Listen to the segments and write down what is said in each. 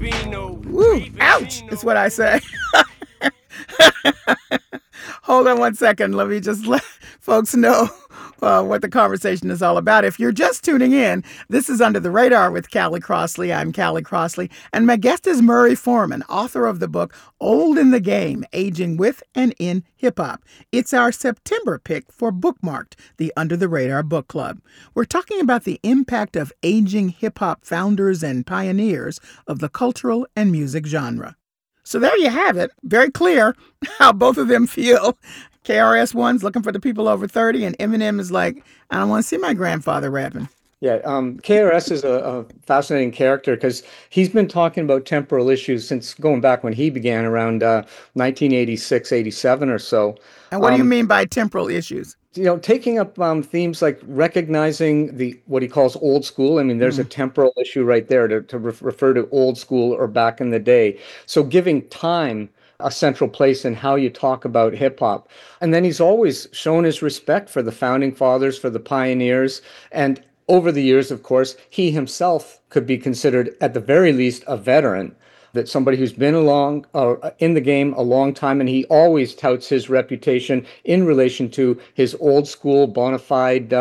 Woo, ouch, is what I say. Hold on one second. Let me just let folks know what the conversation is all about. If you're just tuning in, this is Under the Radar with Callie Crossley. I'm Callie Crossley, and my guest is Murray Foreman, author of the book Old in the Game, Aging with and in Hip Hop. It's our September pick for Bookmarked, the Under the Radar Book Club. We're talking about the impact of aging hip hop founders and pioneers of the cultural and music genre. So there you have it. Very clear how both of them feel. KRS-One's looking for the people over 30, and Eminem is like, I don't want to see my grandfather rapping. Yeah, KRS is a fascinating character because he's been talking about temporal issues since going back when he began around 1986, 87 or so. And what do you mean by temporal issues? Taking up themes like recognizing what he calls old school. I mean, there's a temporal issue right there to refer to old school or back in the day. So giving time a central place in how you talk about hip hop. And then he's always shown his respect for the founding fathers, for the pioneers. And over the years, of course, he himself could be considered at the very least a veteran. That somebody who's been in the game a long time, and he always touts his reputation in relation to his old school bona fide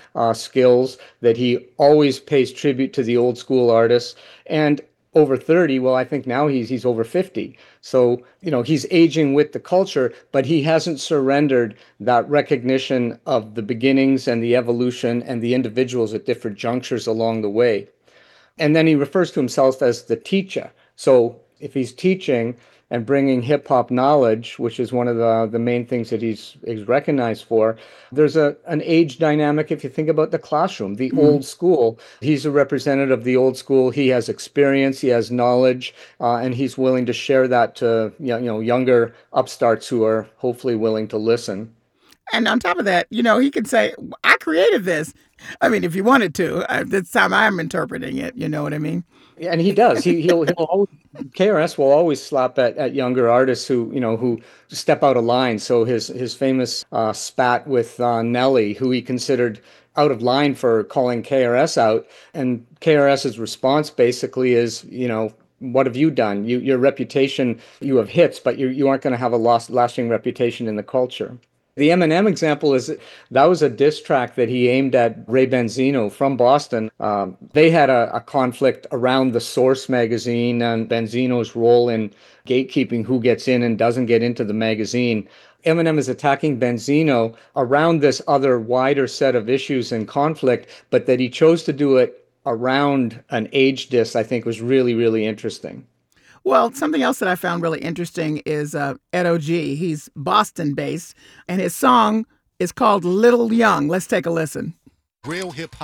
skills, that he always pays tribute to the old school artists. And over 30, well, I think now he's over 50. So, he's aging with the culture, but he hasn't surrendered that recognition of the beginnings and the evolution and the individuals at different junctures along the way. And then he refers to himself as the teacher. So if he's teaching and bringing hip hop knowledge, which is one of the main things that he's recognized for, there's an age dynamic. If you think about the classroom, the old school, he's a representative of the old school. He has experience, he has knowledge, and he's willing to share that to younger upstarts who are hopefully willing to listen. And on top of that, he could say, I created this. I mean, if you wanted to, this time I'm interpreting it. You know what I mean? And he does. He'll always, KRS will always slap at younger artists who step out of line. So his famous spat with Nelly, who he considered out of line for calling KRS out, and KRS's response basically is, what have you done? Your reputation, you have hits, but you aren't going to have a lasting reputation in the culture. The Eminem example that was a diss track that he aimed at Ray Benzino from Boston. They had a conflict around the Source magazine and Benzino's role in gatekeeping who gets in and doesn't get into the magazine. Eminem is attacking Benzino around this other wider set of issues and conflict, but that he chose to do it around an age diss, I think was really, really interesting. Well, something else that I found really interesting is Ed O.G. He's Boston-based, and his song is called Little Young. Let's take a listen. Real hip-hop